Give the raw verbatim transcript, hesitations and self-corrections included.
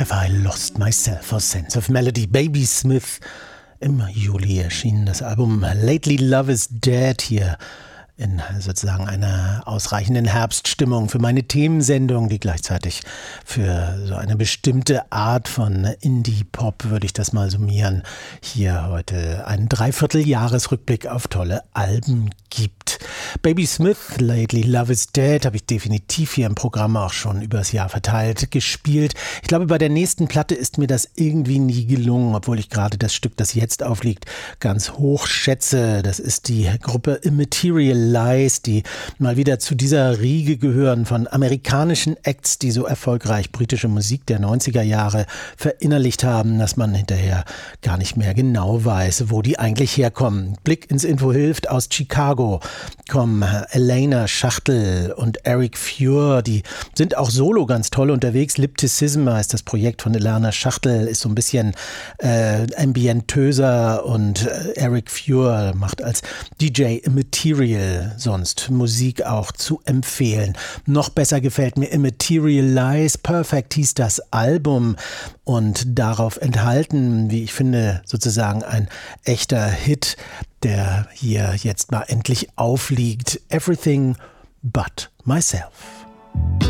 Have I Lost Myself, a Sense of Melody? Baby Smith. Im Juli erschien das Album Lately Love is Dead hier in sozusagen einer ausreichenden Herbststimmung für meine Themensendung, die gleichzeitig für so eine bestimmte Art von Indie-Pop, würde ich das mal summieren, hier heute einen Dreivierteljahresrückblick auf tolle Alben gibt. Baby Smith, Lately Love is Dead, habe ich definitiv hier im Programm auch schon übers Jahr verteilt gespielt. Ich glaube, bei der nächsten Platte ist mir das irgendwie nie gelungen, obwohl ich gerade das Stück, das jetzt aufliegt, ganz hoch schätze. Das ist die Gruppe Immaterial Lies, die mal wieder zu dieser Riege gehören von amerikanischen Acts, die so erfolgreich britische Musik der neunziger Jahre verinnerlicht haben, dass man hinterher gar nicht mehr genau weiß, wo die eigentlich herkommen. Blick ins Info hilft. Aus Chicago kommen Elena Schachtel und Eric Fure, die sind auch solo ganz toll unterwegs. Lipticism heißt das Projekt von Elena Schachtel, ist so ein bisschen äh, ambientöser, und äh, Eric Fure macht als D J Immaterial sonst Musik auch zu empfehlen. Noch besser gefällt mir Immaterial Lies. Perfect hieß das Album und darauf enthalten, wie ich finde, sozusagen ein echter Hit, der hier jetzt mal endlich aufliegt. Everything but myself.